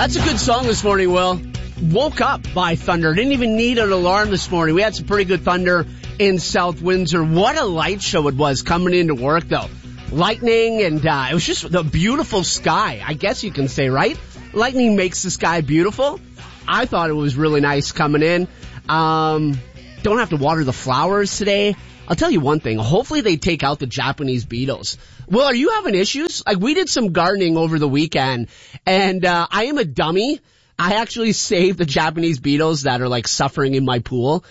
That's a good song this morning, Will. Woke up by thunder. Didn't even need an alarm this morning. We had some pretty good thunder in South Windsor. What a light show it was coming into work, though. Lightning, and it was just the beautiful sky, I guess you can say, right? Lightning makes the sky beautiful. I thought it was really nice coming in. Don't have to water the flowers today. I'll tell you one thing. Hopefully they take out the Japanese beetles. Will, are you having issues? Like, we did some gardening over the weekend, and I am a dummy. I actually saved the Japanese beetles that are like suffering in my pool.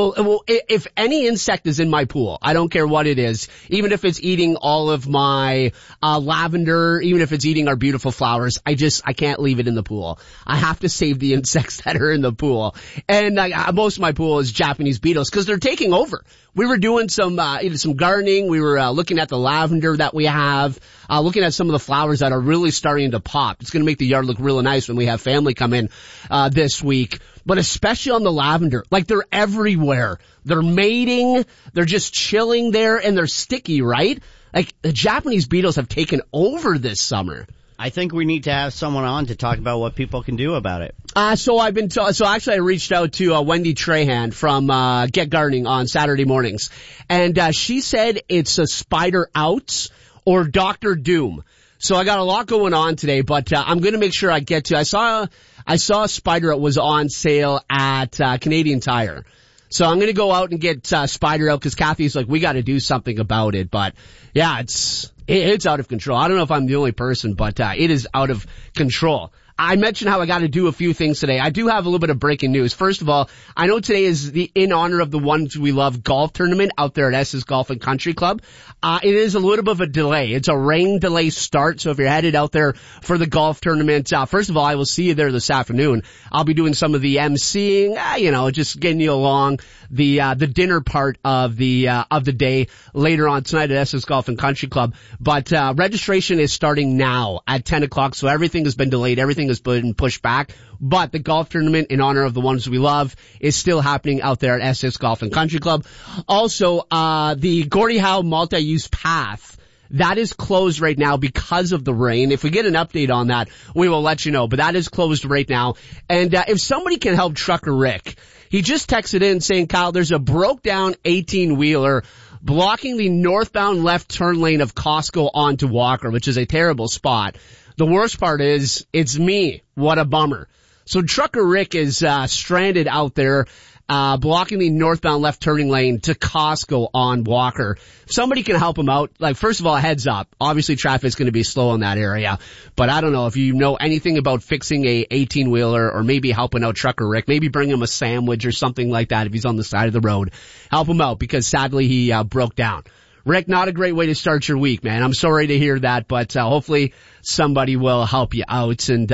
If any insect is in my pool, I don't care what it is, even if it's eating all of my lavender, even if it's eating our beautiful flowers, I can't leave it in the pool. I have to save the insects that are in the pool. And most of my pool is Japanese beetles because they're taking over. We were doing some gardening. We were looking at the lavender that we have, looking at some of the flowers that are really starting to pop. It's going to make the yard look really nice when we have family come in this week. But especially on the lavender, like, they're everywhere. They're mating. They're just chilling there, and they're sticky, right? Like, the Japanese beetles have taken over this summer. I think we need to have someone on to talk about what people can do about it. So actually I reached out to Wendy Trahan from Get Gardening on Saturday mornings, and she said it's a spider out or Dr. Doom. So I got a lot going on today, but I'm going to make sure I get to. I saw a spider out was on sale at Canadian Tire. So I'm going to go out and get spider out because Kathy's like, we got to do something about it. But yeah, it's out of control. I don't know if I'm the only person, but it is out of control. I mentioned how I got to do a few things today. I do have a little bit of breaking news. First of all, I know today is the In Honor of the Ones We Love golf tournament out there at Estes Golf and Country Club. It is a little bit of a delay. It's a rain delay start, so if you're headed out there for the golf tournament, first of all, I will see you there this afternoon. I'll be doing some of the emceeing, just getting you along the dinner part of the day later on tonight at Estes Golf and Country Club. But registration is starting now at 10 o'clock, so everything has been delayed. Everything has been pushed back. But the golf tournament in honor of the ones we love is still happening out there at Estes Golf and Country Club. Also, the Gordie Howe multi-use path, that is closed right now because of the rain. If we get an update on that, we will let you know. But that is closed right now. And if somebody can help Trucker Rick, he just texted in saying, Kyle, there's a broke down 18-wheeler blocking the northbound left turn lane of Costco onto Walker, which is a terrible spot. The worst part is, it's me. What a bummer. So Trucker Rick is stranded out there, blocking the northbound left turning lane to Costco on Walker. If somebody can help him out, like, first of all, heads up. Obviously, traffic's going to be slow in that area. But I don't know if you know anything about fixing a 18-wheeler or maybe helping out Trucker Rick. Maybe bring him a sandwich or something like that if he's on the side of the road. Help him out because sadly he broke down. Rick, not a great way to start your week, man. I'm sorry to hear that, but hopefully somebody will help you out. And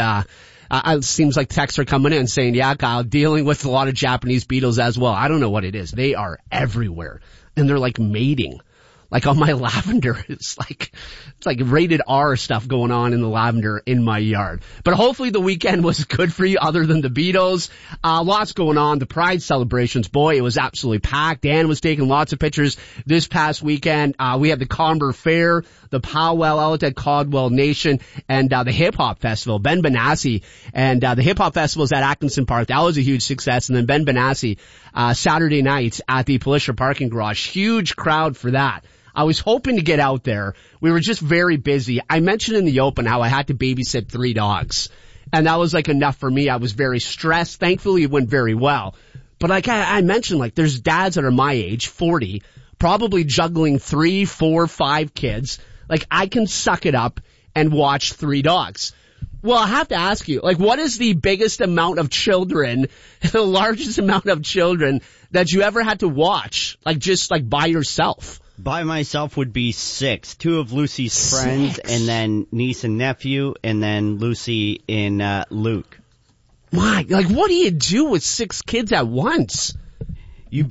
it seems like texts are coming in saying, yeah, Kyle, dealing with a lot of Japanese beetles as well. I don't know what it is. They are everywhere, and they're like mating. Like on my lavender, it's like rated R stuff going on in the lavender in my yard. But hopefully the weekend was good for you other than the Beatles. Lots going on. The Pride celebrations, boy, it was absolutely packed. Dan was taking lots of pictures this past weekend. We had the Comber Fair, the powwow out at Caldwell Nation, and the Hip Hop Festival. Ben Benassi and the Hip Hop Festival is at Atkinson Park. That was a huge success. And then Ben Benassi, Saturday night at the Palisha Parking Garage. Huge crowd for that. I was hoping to get out there. We were just very busy. I mentioned in the open how I had to babysit 3 dogs. And that was like enough for me. I was very stressed. Thankfully, it went very well. But like I mentioned, like, there's dads that are my age, 40, probably juggling 3, 4, 5 kids. Like, I can suck it up and watch 3 dogs. Well, I have to ask you, like, what is the biggest amount of children, the largest amount of children that you ever had to watch, like, just like by yourself? By myself would be 6. 2 of Lucy's friends, and then niece and nephew, and then Lucy and Luke. Why? Like, what do you do with 6 kids at once? You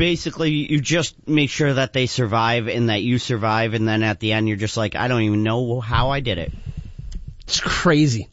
just make sure that they survive and that you survive, and then at the end you're just like, I don't even know how I did it. It's crazy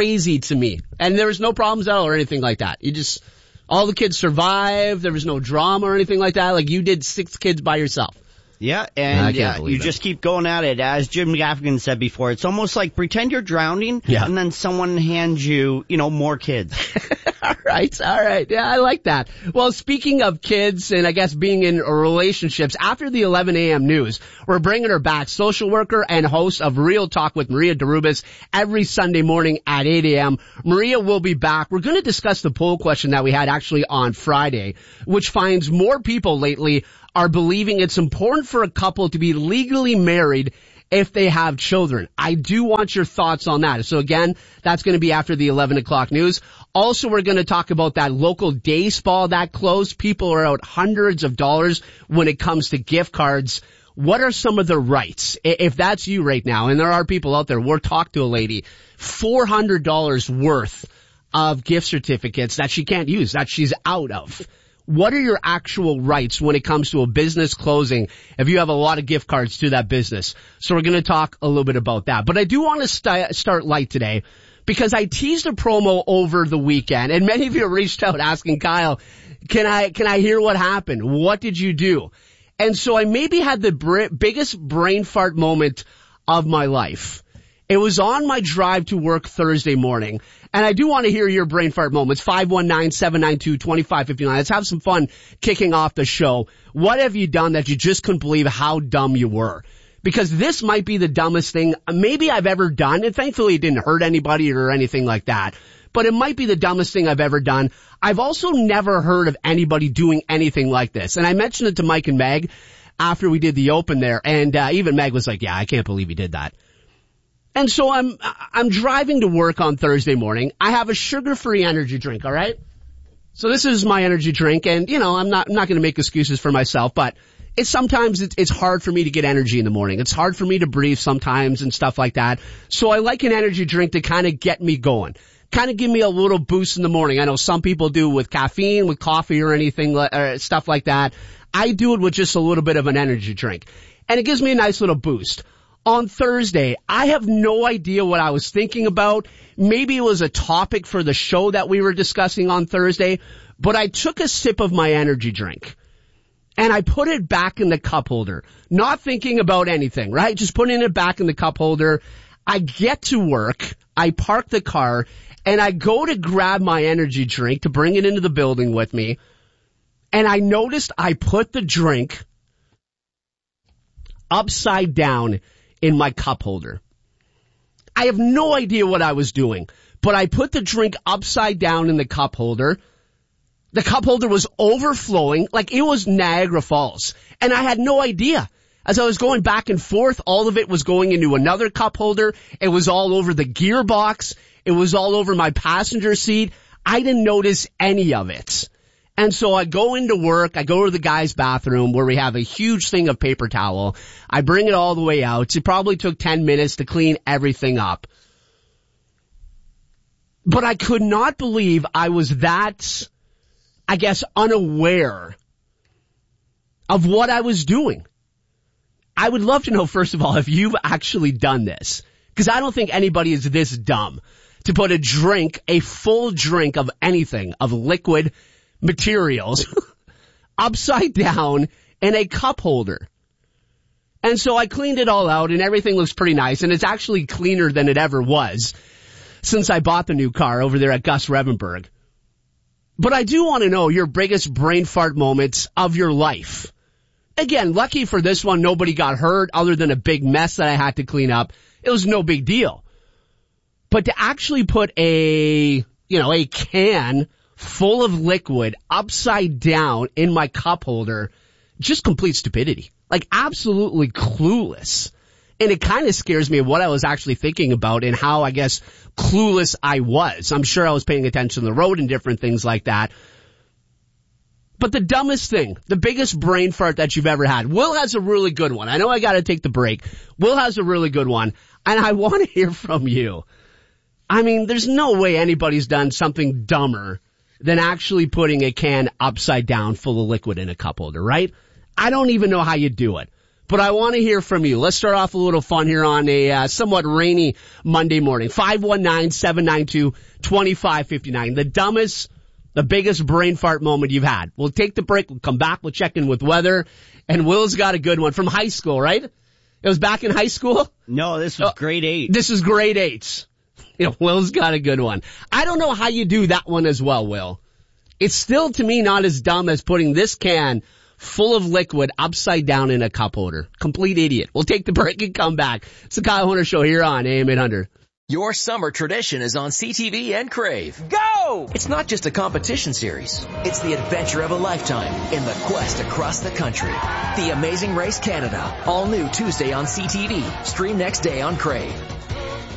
to me. And there was no problems at all or anything like that. All the kids survived. There was no drama or anything like that. Like, you did 6 kids by yourself. Yeah, I and can't believe you it. just keep going at it. As Jim Gaffigan said before, it's almost like pretend you're drowning, Yeah. and then someone hands you, more kids. All right. Yeah, I like that. Well, speaking of kids and I guess being in relationships, after the 11 a.m. news, we're bringing her back, social worker and host of Real Talk with Maria Derubis every Sunday morning at 8 a.m. Maria will be back. We're going to discuss the poll question that we had actually on Friday, which finds more people lately are believing it's important for a couple to be legally married if they have children. I do want your thoughts on that. So again, that's going to be after the 11 o'clock news. Also, we're going to talk about that local day spa that closed. People are out hundreds of dollars when it comes to gift cards. What are some of the rights? If that's you right now, and there are people out there, we'll talk to a lady, $400 worth of gift certificates that she can't use, that she's out of. What are your actual rights when it comes to a business closing if you have a lot of gift cards to that business? So we're going to talk a little bit about that. But I do want to start light today because I teased a promo over the weekend, and many of you reached out asking, Kyle, can I hear what happened? What did you do? And so I maybe had the biggest brain fart moment of my life. It was on my drive to work Thursday morning. And I do want to hear your brain fart moments. 519-792-2559. Let's have some fun kicking off the show. What have you done that you just couldn't believe how dumb you were? Because this might be the dumbest thing maybe I've ever done. And thankfully it didn't hurt anybody or anything like that. But it might be the dumbest thing I've ever done. I've also never heard of anybody doing anything like this. And I mentioned it to Mike and Meg after we did the open there. And even Meg was like, yeah, I can't believe he did that. And so I'm driving to work on Thursday morning. I have a sugar-free energy drink, all right? So this is my energy drink, and I'm not going to make excuses for myself, but sometimes it's hard for me to get energy in the morning. It's hard for me to breathe sometimes and stuff like that. So I like an energy drink to kind of get me going. Kind of give me a little boost in the morning. I know some people do with caffeine, with coffee or anything, stuff like that. I do it with just a little bit of an energy drink. And it gives me a nice little boost. On Thursday, I have no idea what I was thinking about. Maybe it was a topic for the show that we were discussing on Thursday, but I took a sip of my energy drink and I put it back in the cup holder, not thinking about anything, right? Just putting it back in the cup holder. I get to work, I park the car, and I go to grab my energy drink to bring it into the building with me, and I noticed I put the drink upside down in my cup holder. I have no idea what I was doing, but I put the drink upside down in the cup holder. The cup holder was overflowing like it was Niagara Falls, and I had no idea. As I was going back and forth, all of it was going into another cup holder. It was all over the gearbox. It was all over my passenger seat. I didn't notice any of it. And so I go into work, I go to the guy's bathroom where we have a huge thing of paper towel. I bring it all the way out. It probably took 10 minutes to clean everything up. But I could not believe I was that, I guess, unaware of what I was doing. I would love to know, first of all, if you've actually done this. Because I don't think anybody is this dumb to put a full drink of anything, of liquid materials upside down in a cup holder. And so I cleaned it all out and everything looks pretty nice, and it's actually cleaner than it ever was since I bought the new car over there at Gus Revenberg. But I do want to know your biggest brain fart moments of your life. Again, lucky for this one, nobody got hurt other than a big mess that I had to clean up. It was no big deal. But to actually put a can full of liquid upside down in my cup holder, just complete stupidity. Like absolutely clueless. And it kind of scares me of what I was actually thinking about and how, I guess, clueless I was. I'm sure I was paying attention to the road and different things like that. But the dumbest thing, the biggest brain fart that you've ever had. Will has a really good one. I know I got to take the break. Will has a really good one. And I want to hear from you. I mean, there's no way anybody's done something dumber than actually putting a can upside down full of liquid in a cup holder, right? I don't even know how you do it, but I want to hear from you. Let's start off a little fun here on a somewhat rainy Monday morning. 519-792-2559. The dumbest The biggest brain fart moment you've had. We'll take the break. We'll come back. We'll check in with weather. And Will's got a good one from high school, right? It was back in high school? No, this was grade 8. This is grade 8. Will's got a good one. I don't know how you do that one as well, Will. It's still, to me, not as dumb as putting this can full of liquid upside down in a cup holder. Complete idiot. We'll take the break and come back. It's the Kyle Hunter Show here on AM 800. Your summer tradition is on CTV and Crave. Go! It's not just a competition series. It's the adventure of a lifetime in the quest across the country. The Amazing Race Canada. All new Tuesday on CTV. Stream next day on Crave.